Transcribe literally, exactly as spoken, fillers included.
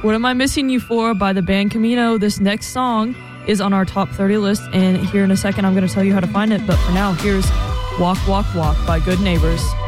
What Am I Missing You For by the band Camino. This next song is on our top thirty list, and here in a second I'm going to tell you how to find it. But for now, here's Walk, Walk, Walk by Good Neighbors.